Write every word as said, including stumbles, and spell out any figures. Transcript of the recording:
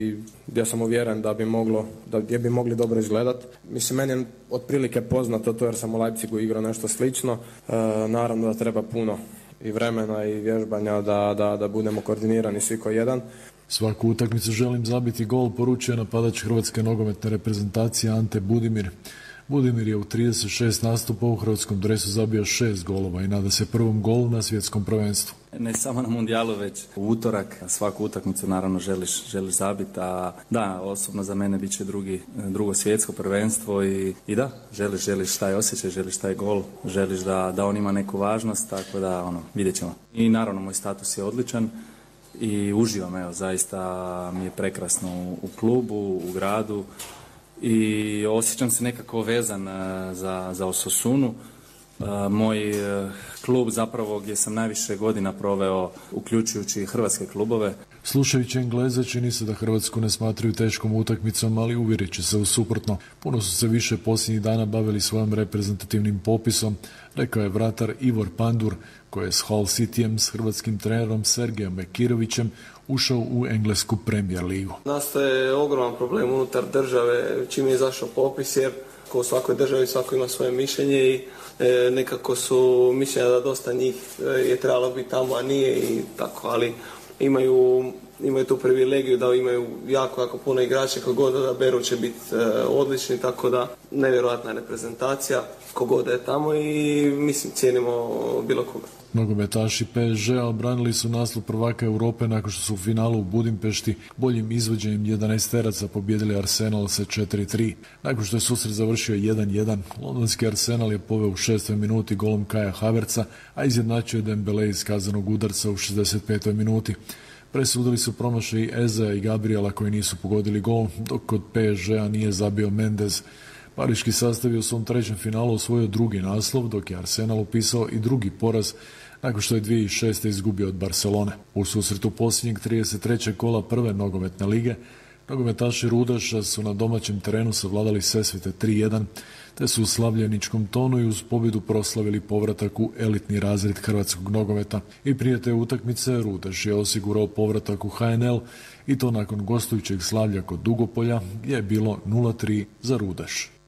i gdje sam uvjeren da bi moglo, da gdje bi mogli dobro izgledati. Mislim, meni je otprilike poznato to jer sam u Leipzigu igrao nešto slično. E, naravno da treba puno i vremena i vježbanja da, da, da budemo koordinirani svi ko jedan. Svaku utakmicu želim zabiti gol, poručuje napadač hrvatske nogometne reprezentacije Ante Budimir. Budimir je u trideset šest nastupa u hrvatskom dresu zabio šest golova i nada se prvom golu na svjetskom prvenstvu. Ne samo na mundijalu, već u utorak. Svaku utakmicu naravno želiš, želiš zabiti, a da, osobno za mene bit će drugi, drugo svjetsko prvenstvo i, i da, želiš, želiš taj osjećaj, želiš taj gol, želiš da, da on ima neku važnost, tako da ono, vidjet ćemo. I naravno moj status je odličan i uživam, evo, zaista mi je prekrasno u, u klubu, u gradu i osjećam se nekako vezan za, za Osasunu. Moj klub zapravo gdje sam najviše godina proveo uključujući hrvatske klubove. Slušajući Engleze čini se da Hrvatsku ne smatraju teškom utakmicom, ali uvjerit će se u suprotno. Puno su se više posljednjih dana bavili svojim reprezentativnim popisom, rekao je vratar Ivor Pandur, koji je s Hull Cityjem s hrvatskim trenerom Sergejom Bekirovićem ušao u englesku Premier ligu. Nastaje ogroman problem unutar države čim je izašao popis, jer ko u svakoj državi svako ima svoje mišljenje i e, nekako su mišljenja da dosta njih je trebalo biti tamo, a nije i tako, ali imaju, imaju tu privilegiju da imaju jako, jako puno igrača, kogod da beru će biti e, odlični, tako da nevjerojatna reprezentacija kogod je tamo i mislim cijenimo bilo koga. Nogometaši P S G-a obranili su naslov prvaka Europe nakon što su u finalu u Budimpešti boljim izvođenjem jedanaesteraca pobijedili Arsenal sa četiri tri. Nakon što je susret završio jedan jedan, londonski Arsenal je poveo u šestoj minuti golom Kaja Havertza, a izjednačio je Dembele iz kazanog udarca u šezdeset petoj minuti. Presudili su promašaj Ezea i Gabriela koji nisu pogodili gol, dok kod P S G-a nije zabio Mendez. Pariški sastav je u svom trećem finalu osvojio drugi naslov, dok je Arsenal upisao i drugi poraz nakon što je dvije tisuće šeste. izgubio od Barcelone. U susretu posljednjeg trideset trećeg kola prve nogometne lige, nogometaši Rudaša su na domaćem terenu savladali Sesvete tri jedan, te su u slavljeničkom tonu i uz pobjedu proslavili povratak u elitni razred hrvatskog nogometa. I prije te utakmice Rudaš je osigurao povratak u H N L i to nakon gostujućeg slavlja kod Dugopolja gdje je bilo nula tri za Rudaš.